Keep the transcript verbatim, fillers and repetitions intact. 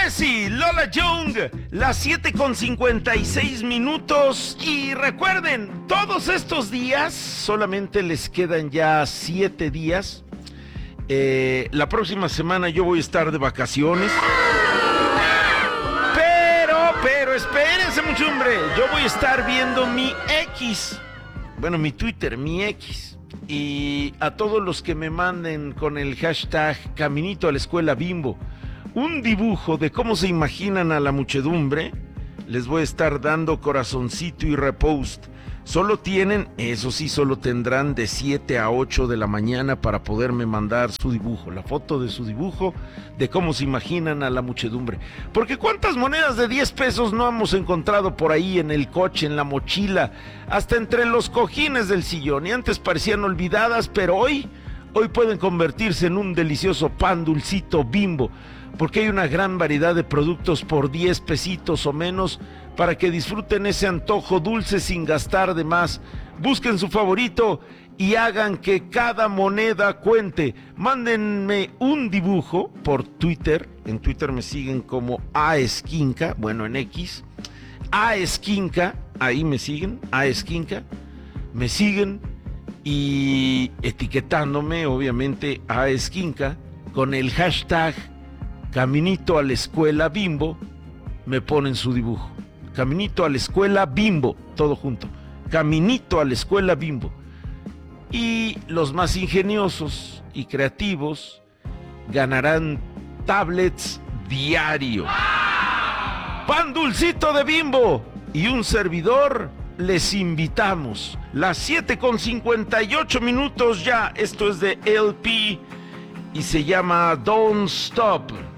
Messi, Lola Young, las siete con cincuenta y seis minutos. Y recuerden, todos estos días, solamente les quedan ya siete días. Eh, la próxima semana yo voy a estar de vacaciones. Pero, pero, espérense mucho, hombre. Yo voy a estar viendo mi X. Bueno, mi Twitter, mi X. Y a todos los que me manden con el hashtag Caminito a la Escuela Bimbo un dibujo de cómo se imaginan a la muchedumbre, les voy a estar dando corazoncito y repost. Solo tienen, eso sí, solo tendrán de siete a ocho de la mañana para poderme mandar su dibujo, la foto de su dibujo, de cómo se imaginan a la muchedumbre. Porque ¿cuántas monedas de diez pesos no hemos encontrado por ahí en el coche, en la mochila, hasta entre los cojines del sillón? Y antes parecían olvidadas, pero hoy, hoy pueden convertirse en un delicioso pan dulcito Bimbo, porque hay una gran variedad de productos por diez pesitos o menos para que disfruten ese antojo dulce sin gastar de más. Busquen su favorito y hagan que cada moneda cuente. Mándenme un dibujo por Twitter. En Twitter me siguen como aesquinca, bueno, en X. aesquinca, ahí me siguen, aesquinca. Me siguen y etiquetándome, obviamente, aesquinca, con el hashtag Caminito a la Escuela Bimbo, me ponen su dibujo. Caminito a la Escuela Bimbo, todo junto. Caminito a la Escuela Bimbo. Y los más ingeniosos y creativos ganarán tablets diario. Pan dulcito de Bimbo y un servidor, les invitamos. Las siete con cincuenta y ocho minutos ya. Esto es de L P y se llama Don't Stop.